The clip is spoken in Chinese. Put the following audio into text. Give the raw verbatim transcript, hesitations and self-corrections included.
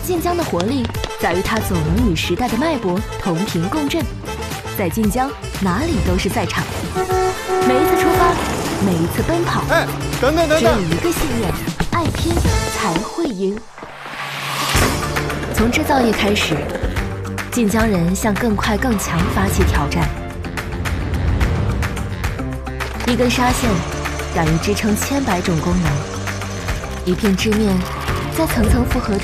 晋江的活力在于它总能与时代的脉搏同频共振，在晋江哪里都是赛场。每一次出发，每一次奔跑， 哎，等等等只有等， 一个信念：爱拼才会赢。从制造业开始，晋江人向更快更强发起挑战。一根纱线敢于支撑千百种功能，一片织面在层层复合